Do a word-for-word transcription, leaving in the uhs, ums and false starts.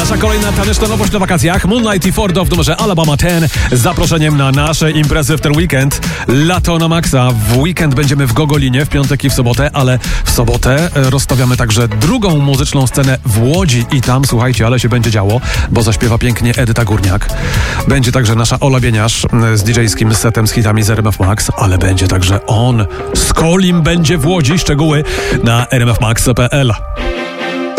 nasza kolejna taneczna nowość na wakacjach. Moonlight i Ford w numerze Alabama dziesięć z zaproszeniem na nasze imprezy w ten weekend. Lato na maksa. W weekend będziemy w Gogolinie, w piątek i w sobotę, ale w sobotę rozstawiamy także drugą muzyczną scenę w Łodzi i tam, słuchajcie, ale się będzie działo, bo zaśpiewa pięknie Edyta Górniak. Będzie także nasza Ola Bieniasz z didżejskim setem z hitami z R M F Max, ale będzie także on z Kolim będzie w Łodzi. Szczegóły na r m f max kropka p l.